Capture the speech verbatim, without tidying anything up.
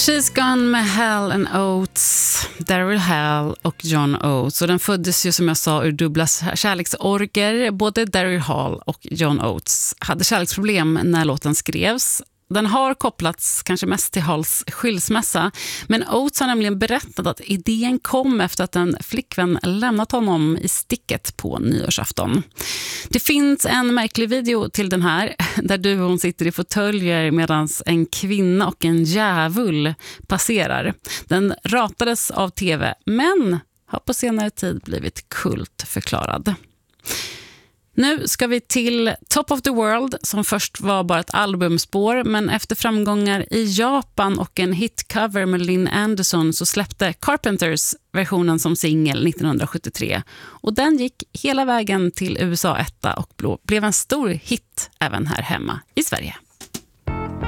She's Gone med Hall and Oates, Daryl Hall och John Oates. Och den föddes ju som jag sa ur dubbla kärleksorger. Både Daryl Hall och John Oates hade kärleksproblem när låten skrevs. Den har kopplats kanske mest till Halls skilsmässa, men Oates har nämligen berättat att idén kom efter att en flickvän lämnat honom i sticket på nyårsafton. Det finns en märklig video till den här, där du och hon sitter i fåtöljer medan en kvinna och en djävul passerar. Den ratades av tv, men har på senare tid blivit kultförklarad. Nu ska vi till Top of the World, som först var bara ett albumspår, men efter framgångar i Japan och en hitcover med Lynn Anderson så släppte Carpenters versionen som singel nittonhundrasjuttiotre. Och den gick hela vägen till U S A etta och blev en stor hit även här hemma i Sverige.